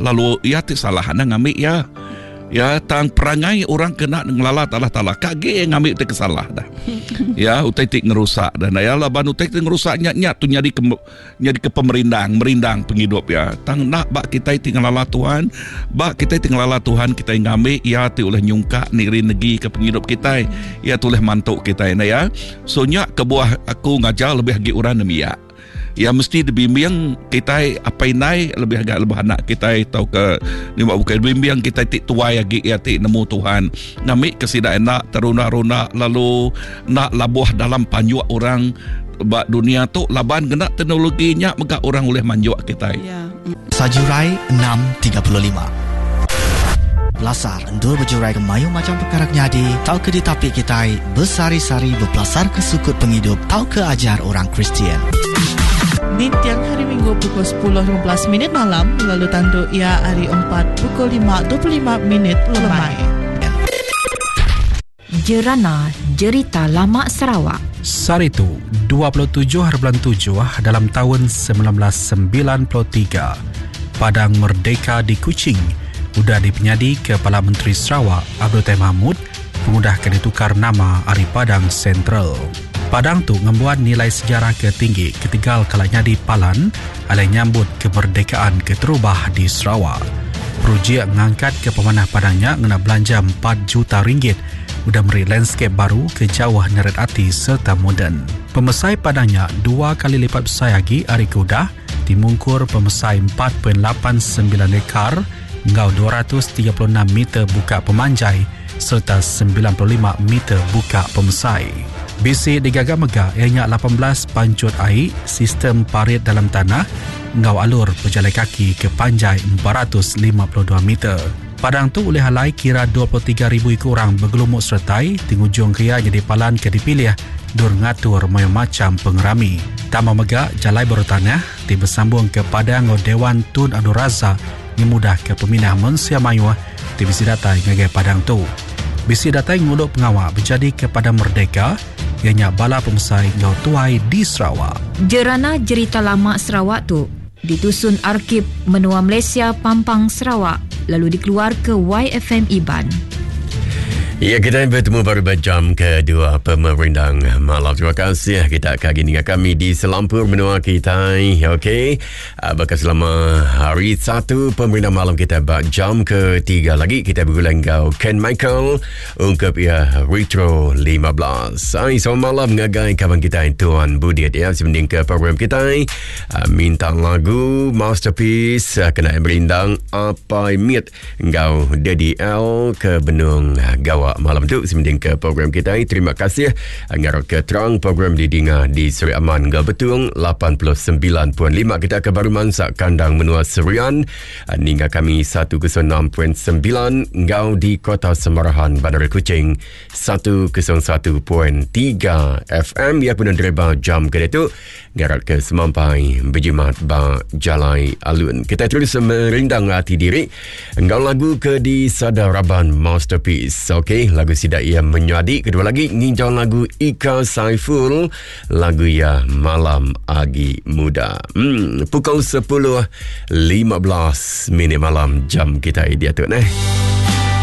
lalu ia salah na ngambil ya tang perangai orang kena ngelala talah kage ngambil te kesalah dah. Ya utai tik ngerusak dan ya laban utai tik ngerusak nyat tu nyadi ke merindang penghidup ya. Tang nak bak kita tinggal lala Tuhan, bak kita tinggal lala Tuhan kita ngambil ya ti oleh nyungka niri negi ke penghidup kita. Ya tu oleh mantuk kita ya. So nyak ke buah aku ngajar lebih lagi orang demi ya. Ya mesti dibimbing kita apa inai lebih anak kita tahu ke ni bukan bimbing kita tik tuai lagi ya tik nemu Tuhan ngamik kesida enak teruna-runa lalu nak labuh dalam panjuak orang bak dunia tu laban kena teknologinya maka orang boleh manjuak kita. Ya. Sajurai 6.35 Belasar endur berjurai ke mayu macam perkara nyadi tahu ke di tapi kita bersari-sari berpelasar ke sukut penghidup tahu ke ajar orang Kristian. Di tiang hari Minggu pukul 10.15 malam, lalu tandu ia hari 4 pukul 5.25 lemai. Jerana Jerita Lama Sarawak. Saritu 27/7 dalam tahun 1993. Padang Merdeka di Kuching sudah dipenyadi Kepala Menteri Sarawak Abdul Tahir Mahmud memudahkan ditukar nama Ari Padang Sentral. Padang tu membuat nilai sejarah ketinggi ketigal kalanya di Palan alai nyambut kemerdekaan keterubah di Sarawak. Projek mengangkat ke pemanah Padangnya ngena belanja 4 juta ringgit udah beri landscape baru ke jauh neret ati serta moden. Pemesai Padangnya 2 kali lipat besar lagi hari kudah dimungkur pemesai 4.89 ekar ngau 236 meter buka pemanjai serta 95 meter buka pemesai. BC digagak megah ianya 18 pancut air sistem parit dalam tanah ngau alur berjalan kaki ke panjai 452 meter. Padang tu oleh halai kira 23,000 ikut orang bergelumuk sertai tingujung kaya jadi palan ke dipilih dur ngatur macam pengerami. Tama megah jalai berutanah ti bersambung ke Padang Dewan Tun Abdul Razak yang mudah ke peminah Mensia Mayu ti bisi datai ngagai Padang tu. Bisi datai nguluk pengawal berjadi kepada Merdeka ianya bala pemesai ngau tuai di Sarawak. Jerana Jerita Lama Sarawak tu ditusun Arkib Menua Malaysia Pampang Sarawak lalu dikeluar ke YFM Iban. Ya, kita bertemu baru jam kedua pemerindang malam. Terima kasih kita akan dengan kami di Selampur Menua kita. Okey. Bekas selama hari 1 pemerindang malam kita jam ketiga lagi kita berulang kau Ken Michael ungkap ia Retro 15. Selamat malam ngagai kawan kita Tuan Budiat ya sebanding ke program kita. Minta lagu Masterpiece kena berindang apa imit ngau DDL ke Benung Gawak malam tu sebanding ke program kita. Terima kasih ngarok ke terang program didengar di Seri Aman Ngau Betung 89.5 kita ke baru mansak kandang menua Serian hingga kami 106.9 Ngau di Kota Semarahan Bandar Kuching 101.3 FM ya pun dereba jam ke itu ngarok ke semampai berjimat ba jalai alun. Kita terus merindang hati diri Ngau lagu ke di Sadaraban Masterpiece. Okey, lagu sidak ia menyadi. Kedua lagi nginjau lagu Ika Saiful, lagu ya Malam Agi Muda. Pukul 10.15 malam jam kita dia tu